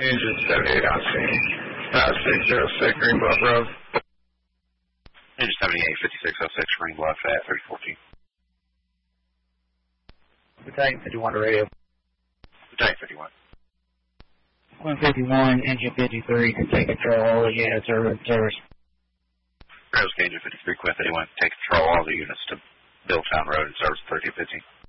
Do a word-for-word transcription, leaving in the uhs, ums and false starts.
Engine seventy-eight on scene. Uh, six zero six Greenbluff Road. Engine seventy-eight, fifty-six oh six Greenbluff at thirty fourteen. Battalion fifty-one to radio. Battalion fifty-one. one fifty-one, Engine fifty-three, can take control all the units are in service. Rails Engine fifty-three, Quinn fifty-one, take control all the units to Billtown Road and service thirty fifteen.